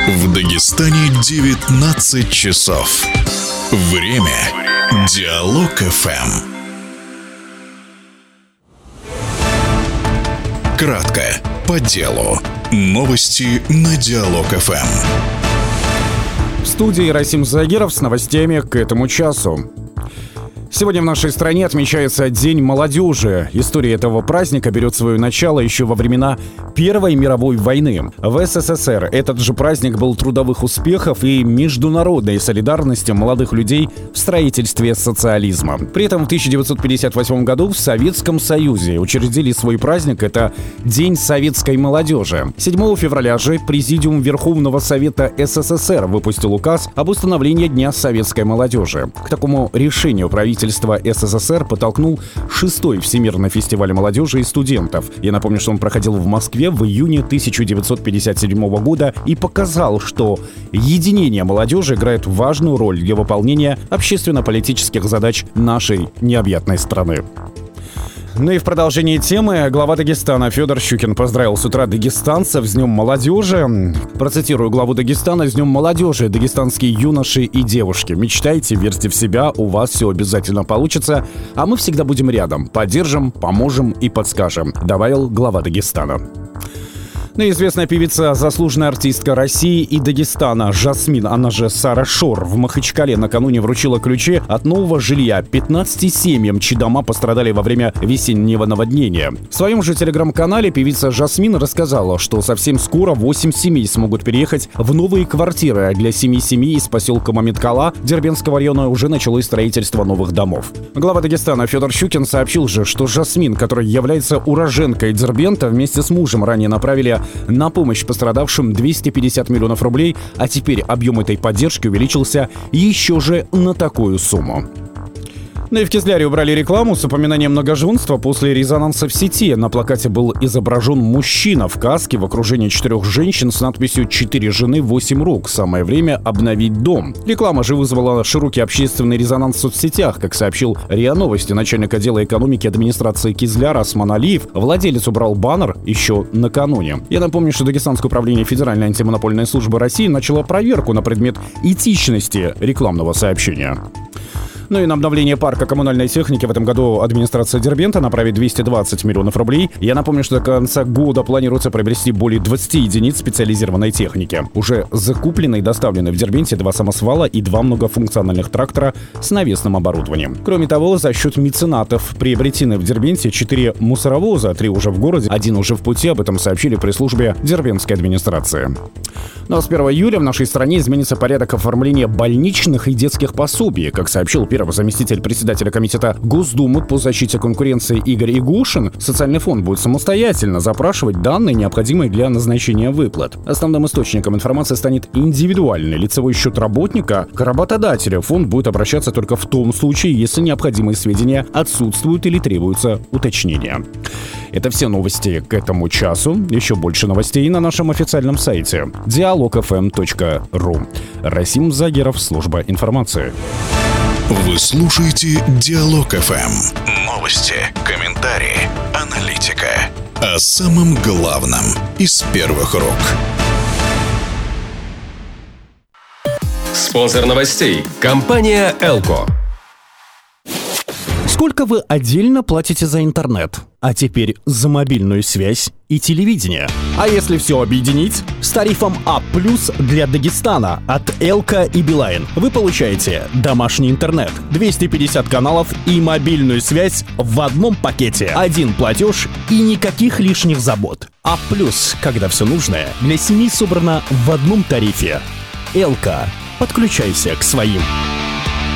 В Дагестане 19 часов. Время Диалог ФМ. Кратко, по делу. Новости на Диалог ФМ. В студии Расим Загиров с новостями к этому часу. Сегодня в нашей стране отмечается День молодежи. История этого праздника берет свое начало еще во времена Первой мировой войны. В СССР этот же праздник был трудовых успехов и международной солидарности молодых людей в строительстве социализма. При этом в 1958 году в Советском Союзе учредили свой праздник. Это День советской молодежи. 7 февраля же Президиум Верховного Совета СССР выпустил указ об установлении Дня советской молодежи. К такому решению правительство СССР подтолкнул 6-й Всемирный фестиваль молодежи и студентов. Я напомню, что он проходил в Москве в июне 1957 года и показал, что единение молодежи играет важную роль для выполнения общественно-политических задач нашей необъятной страны. Ну и в продолжении темы глава Дагестана Федор Щукин поздравил с утра дагестанцев с Днем молодежи. Процитирую главу Дагестана: «С Днем молодежи, дагестанские юноши и девушки. Мечтайте, верьте в себя, у вас все обязательно получится, а мы всегда будем рядом, поддержим, поможем и подскажем», добавил глава Дагестана. Ну и известная певица, заслуженная артистка России и Дагестана Жасмин, она же Сара Шор, в Махачкале накануне вручила ключи от нового жилья 15 семьям, чьи дома пострадали во время весеннего наводнения. В своем же телеграм-канале певица Жасмин рассказала, что совсем скоро 8 семей смогут переехать в новые квартиры, а для 7 семей из поселка Мамиткала Дербентского района уже началось строительство новых домов. Глава Дагестана Федор Щукин сообщил же, что Жасмин, которая является уроженкой Дербента, вместе с мужем ранее направили на помощь пострадавшим 250 миллионов рублей, а теперь объем этой поддержки увеличился еще же на такую сумму. Ну и в Кизляре убрали рекламу с упоминанием многоженства после резонанса в сети. На плакате был изображен мужчина в каске в окружении 4 женщин с надписью «4 жены, 8 рук. Самое время обновить дом». Реклама же вызвала широкий общественный резонанс в соцсетях. Как сообщил РИА Новости, начальник отдела экономики администрации Кизляра Осман Алиев, владелец убрал баннер еще накануне. Я напомню, что Дагестанское управление Федеральной антимонопольной службы России начало проверку на предмет этичности рекламного сообщения. Ну и на обновление парка коммунальной техники в этом году администрация Дербента направит 220 миллионов рублей. Я напомню, что до конца года планируется приобрести более 20 единиц специализированной техники. Уже закуплены и доставлены в Дербенте 2 самосвала и 2 многофункциональных трактора с навесным оборудованием. Кроме того, за счет меценатов приобретены в Дербенте 4 мусоровоза, 3 уже в городе, 1 уже в пути. Об этом сообщили пресс-службе Дербентской администрации. Ну а с 1 июля в нашей стране изменится порядок оформления больничных и детских пособий. Как сообщил первый заместитель председателя комитета Госдумы по защите конкуренции Игорь Игушин, социальный фонд будет самостоятельно запрашивать данные, необходимые для назначения выплат. Основным источником информации станет индивидуальный лицевой счет работника. К работодателю фонд будет обращаться только в том случае, если необходимые сведения отсутствуют или требуются уточнения. Это все новости к этому часу. Еще больше новостей на нашем официальном сайте dialogfm.ru. Расим Загиров, служба информации. Вы слушаете Диалог ФМ. Новости, комментарии, аналитика. О самом главном из первых рук. Спонсор новостей – компания «Элко». Сколько вы отдельно платите за интернет? А теперь за мобильную связь и телевидение. А если все объединить? С тарифом А+ для Дагестана от Элко и Билайн вы получаете домашний интернет, 250 каналов и мобильную связь в одном пакете. Один платеж и никаких лишних забот. А+, когда все нужное для семьи собрано в одном тарифе. Элко. Подключайся к своим.